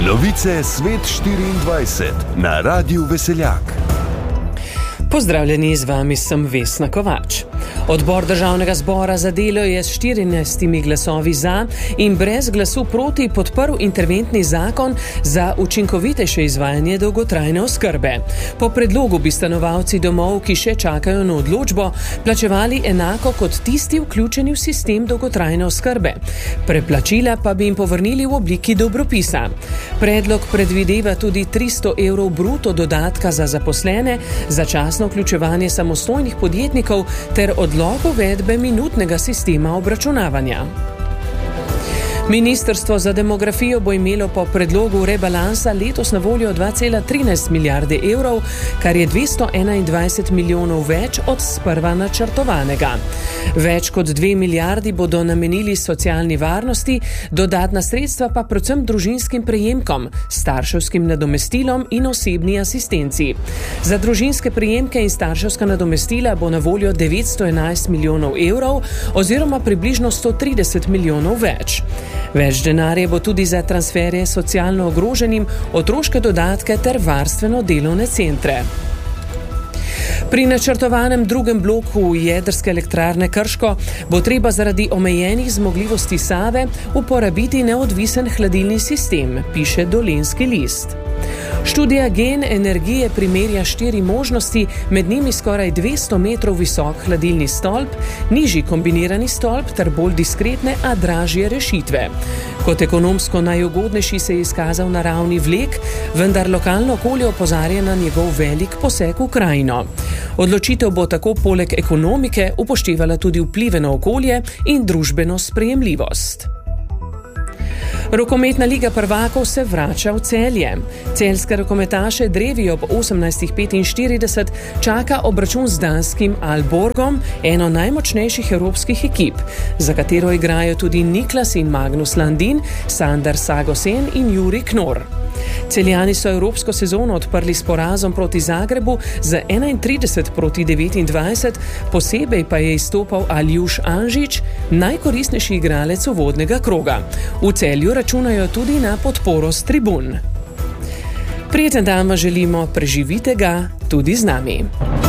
Novice Svet 24 na Radiu Veseljak. Pozdravljeni, z vami sem Vesna Kovač. Odbor Državnega zbora za delo je s 14 glasovi za in brez glasu proti podprl interventni zakon za učinkovitejše izvajanje dolgotrajne oskrbe. Po predlogu bi stanovalci domov, ki še čakajo na odločbo, plačevali enako kot tisti vključeni v sistem dolgotrajne oskrbe. Preplačila pa bi jim povrnili v obliki dobropisa. Predlog predvideva tudi 300 evrov bruto dodatka za zaposlene, začasno vključevanje samostojnih podjetnikov ter odlog uvedbe minutnega sistema obračunavanja. Ministrstvo za demografijo bo imelo po predlogu rebalansa letos na voljo 2,13 milijarde evrov, kar je 221 milijonov več od sprva načrtovanega. Več kot 2 milijardi bodo namenili socialni varnosti, dodatna sredstva pa predvsem družinskim prejemkom, starševskim nadomestilom in osebni asistenci. Za družinske prejemke in starševska nadomestila bo na voljo 911 milijonov evrov oziroma približno 130 milijonov več. Več denarja bo tudi za transferje socialno ogroženim, otroške dodatke ter varstveno-delovne centre. Pri načrtovanem drugem bloku jedrske elektrarne Krško bo treba zaradi omejenih zmogljivosti Save uporabiti neodvisen hladilni sistem, piše Dolenjski list. Študija Gen energije primerja 4 možnosti, med njimi skoraj 200 metrov visok hladilni stolp, nižji kombinirani stolp ter bolj diskretne, a dražje rešitve. Kot ekonomsko najugodnejši se je izkazal naravni vlek, vendar lokalno okolje opozarja na njegov velik poseg v krajino. Odločitev bo tako poleg ekonomike upoštevala tudi vplive na okolje in družbeno sprejemljivost. Rokometna liga prvakov se vrača v Celje. Celjske rokometaše drevi ob 18:45 čaka obračun z danskim Aalborgom, eno najmočnejših evropskih ekip, za katero igrajo tudi Niklas in Magnus Landin, Sander Sagosen in Juri Knor. Celjani so evropsko sezono odprli s porazom proti Zagrebu z 31-29, posebej pa je izstopal Aljuš Anžič, najkoristnejši igralec uvodnega kroga. V Celju računajo tudi na podporo s tribun. Prijeten dan vam želimo, preživite ga tudi z nami.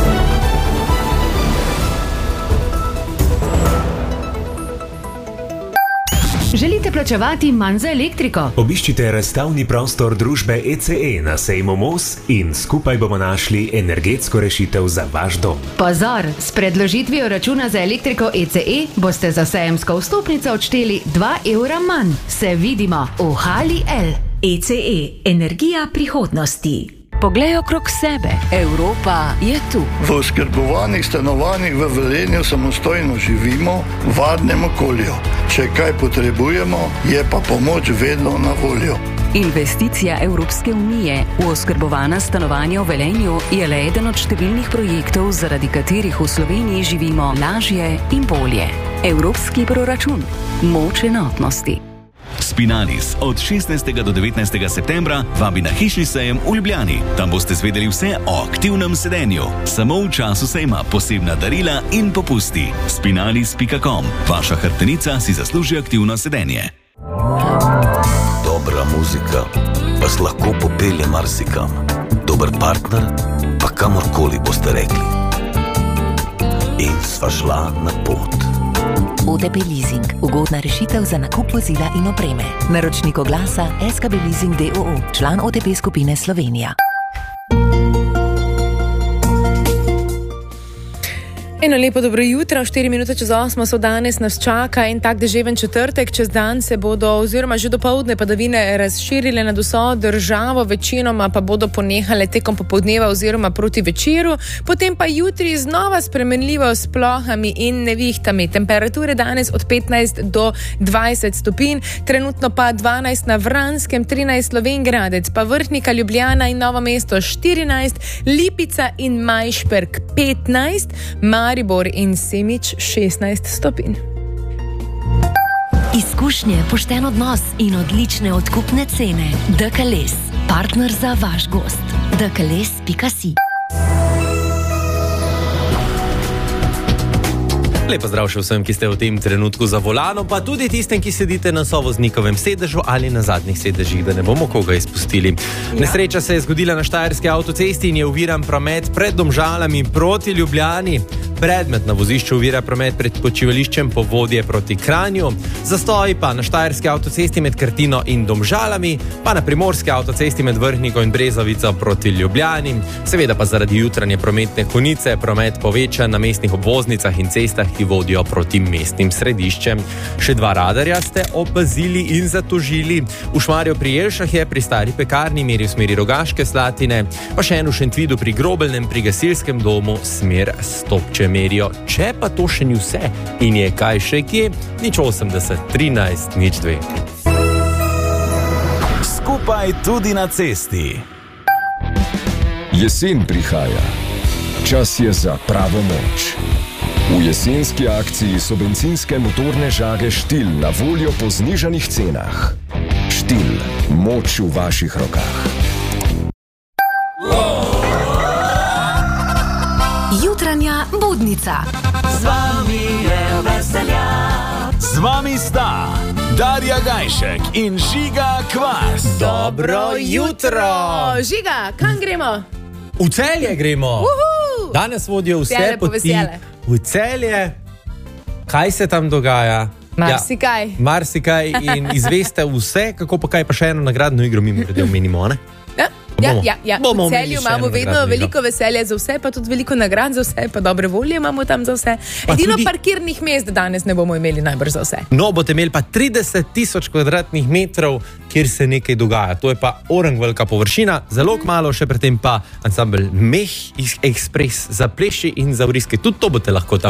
Želite plačevati manj za elektriko? Obiščite razstavni prostor družbe ECE na sejmu Mos in skupaj bomo našli energetsko rešitev za vaš dom. Pozor, s predložitvijo računa za elektriko ECE boste za sejemsko vstopnico odšteli 2 evra manj. Se vidimo v Hali L. ECE, energija prihodnosti. Poglej okrog sebe, Evropa je tu. V oskrbovanih stanovanjih v Velenju samostojno živimo v varnem okolju. Če kaj potrebujemo, je pa pomoč vedno na voljo. Investicija Evropske unije v oskrbovana stanovanja v Velenju je le eden od številnih projektov, zaradi katerih v Sloveniji živimo lažje in bolje. Evropski proračun. Moč enotnosti. Spinalis od 16. do 19. septembra vabi na hišni sejem v Ljubljani. Tam boste zvedeli vse o aktivnem sedenju. Samo v času sejma posebna darila in popusti. Spinalis.com. Vaša hrbtenica si zasluži aktivno sedenje. Dobra muzika vas lahko popelje marsikam. Dober partner pa kamorkoli boste rekli. In sva šla na pot. OTP Leasing. Ugodna rešitev za nakup vozila in opreme. Naročnik oglasa SKB Leasing d.o.o. Član OTP skupine Slovenija. Eno lepo dobro jutro, 4 minute čez 8 so danes, nas čaka en tak deževen četrtek, čez dan se bodo oziroma že dopoldne padavine razširile nad vso državo, večinoma pa bodo ponehale tekom popoldneva oziroma proti večeru, potem pa jutri znova spremenljivo s plohami in nevihtami. Temperature danes od 15 do 20 stopinj, trenutno pa 12 na Vranskem, 13 Slovenj Gradec, pa Vrhnika, Ljubljana in Novo mesto 14, Lipica in Majšperk 15, Maribor in Semič 16 stopinj. Izkušnje, pošten odnos in odlične odkupne cene. DKLS, partner za vaš gost. DKLS.si. Lepo zdrav še vsem, ki ste v tem trenutku za volanom, pa tudi tistem, ki sedite na sovoznikovem sedežu ali na zadnjih sedežih, da ne bomo koga izpustili. Ja. Nesreča se je zgodila na Štajerski avtocesti in je oviran promet pred Domžalami proti Ljubljani. Predmet na vozišču ovira promet pred počivališčem Povodje proti Kranju, zastoj pa na Štajerski avtocesti med Krtino in Domžalami, pa na Primorski avtocesti med Vrhniko in Brezovico proti Ljubljani. Seveda pa zaradi jutranje prometne konice promet povečan na mestnih obvoznicah in cestah, ki vodijo proti mestnim središčem. Še 2 radarja ste opazili in zatožili. V Šmarju pri Jelšah je pri stari pekarni meri v smeri Rogaške Slatine, pa še en v Šentvidu pri Grobelnem pri gasilskem domu smer Stopče merijo. Če pa to še ni vse in je kaj še kje, 080 13 02. Skupaj tudi na cesti. Jesen prihaja. Čas je za pravo moč. V jesenski akciji so bencinske motorne žage Štil na voljo po znižanih cenah. Štil, moč v vaših rokah. Jutranja budnica. Z vami je veselja. Z vami sta Darja Gajšek in Žiga Kvas. Dobro jutro! Žiga, kam gremo? V Celje gremo. Danes vodijo vse poti v Celje. Kaj se tam dogaja? Marsikaj. Ja, marsikaj in izveste vse, kako pa kaj pa še eno nagradno igro mimo grede omenimo, ne? Ja. V Celju imamo vedno veliko veselja za vse, pa tudi veliko nagrad za vse, pa dobre volje imamo tam za vse. Edino parkirnih mest danes ne bomo imeli najbrž za vse. No, boste imeli pa 30 000 kvadratnih metrov, kjer se nekaj dogaja. To je pa orang velika površina, zelo kmalu, še predtem pa ansambel Meh Express za pleši in za vriske. Tudi to boste lahko tam